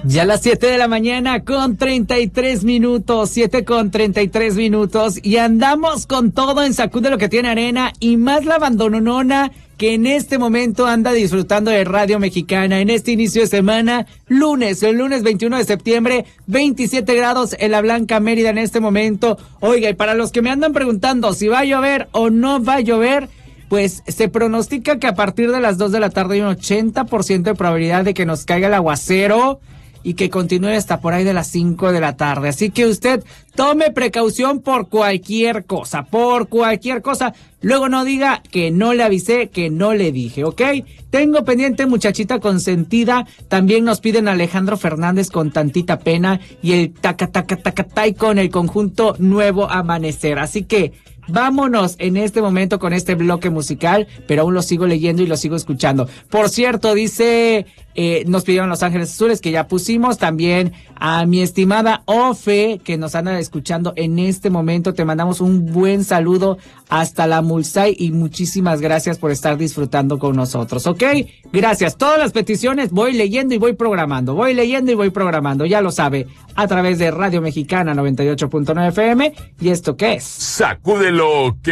Ya las 7 de la mañana con 33 minutos, 7 con 33 minutos, y andamos con todo en Sacude lo que tiene arena, y más la bandononona que en este momento anda disfrutando de Radio Mexicana en este inicio de semana, el lunes 21 de septiembre, 27 grados en la Blanca Mérida en este momento. Oiga, y para los que me andan preguntando si va a llover o no va a llover, pues se pronostica que a partir de las 2 de la tarde hay un 80% de probabilidad de que nos caiga el aguacero y que continúe hasta por ahí de las 5 de la tarde. Así que usted tome precaución por cualquier cosa. Luego no diga que no le avisé, que no le dije, ¿ok? Tengo pendiente Muchachita Consentida. También nos piden Alejandro Fernández con Tantita Pena y el Tacatacatacatay con el conjunto Nuevo Amanecer. Así que vámonos en este momento con este bloque musical, pero aún lo sigo leyendo y lo sigo escuchando. Por cierto, dice, nos pidieron Los Ángeles Azules, que ya pusimos. También a mi estimada Ofe, que nos anda escuchando en este momento. Te mandamos un buen saludo hasta la Mulsay y muchísimas gracias por estar disfrutando con nosotros, ¿ok? Gracias. Todas las peticiones voy leyendo y voy programando. Ya lo sabe, a través de Radio Mexicana 98.9 FM. ¿Y esto qué es? Sacúdelo, que